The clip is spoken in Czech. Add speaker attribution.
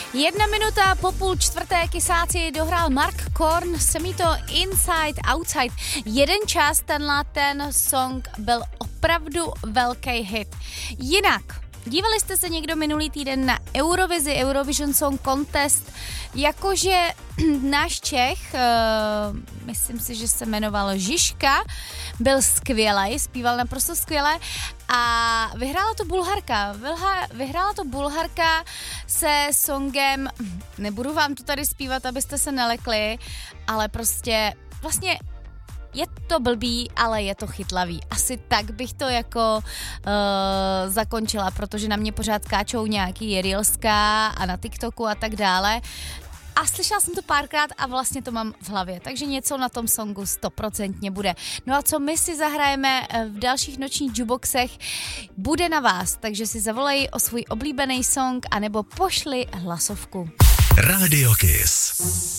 Speaker 1: 1 minuta po 3:30 kysáci dohrál Mark Korn, se mi to Inside Outside. Jeden čas ten song byl opravdu velký hit. Jinak, dívali jste se někdo minulý týden na Eurovizi, Eurovision Song Contest, jakože náš Čech, myslím si, že se jmenoval Žižka, byl skvělej, zpíval naprosto skvěle a vyhrála to Bulharka se songem, nebudu vám to tady zpívat, abyste se nelekli, ale prostě vlastně je to blbý, ale je to chytlavý. Asi tak bych to jako zakončila, protože na mě pořád skáčou nějaký reelska a na TikToku a tak dále. A slyšela jsem to párkrát a vlastně to mám v hlavě, takže něco na tom songu 100% bude. No a co my si zahrajeme v dalších nočních jukeboxech, bude na vás, takže si zavolej o svůj oblíbený song anebo pošli hlasovku.
Speaker 2: Radio Kiss.